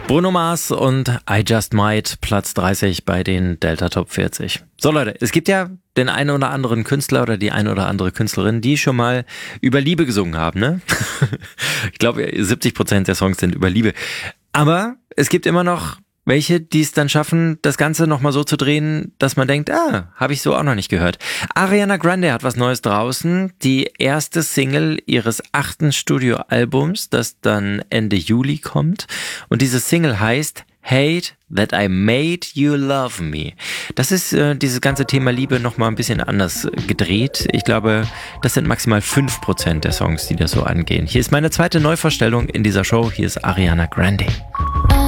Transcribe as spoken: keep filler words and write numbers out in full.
Bruno Mars und I Just Might, Platz dreißig bei den Delta Top vierzig. So Leute, es gibt ja den einen oder anderen Künstler oder die eine oder andere Künstlerin, die schon mal über Liebe gesungen haben, ne? Ich glaube, siebzig Prozent der Songs sind über Liebe. Aber es gibt immer noch welche, die es dann schaffen, das Ganze nochmal so zu drehen, dass man denkt, ah, habe ich so auch noch nicht gehört. Ariana Grande hat was Neues draußen. Die erste Single ihres achten Studioalbums, das dann Ende Juli kommt. Und diese Single heißt Hate That I Made You Love Me. Das ist äh, dieses ganze Thema Liebe nochmal ein bisschen anders gedreht. Ich glaube, das sind maximal fünf Prozent der Songs, die das so angehen. Hier ist meine zweite Neuvorstellung in dieser Show. Hier ist Ariana Grande.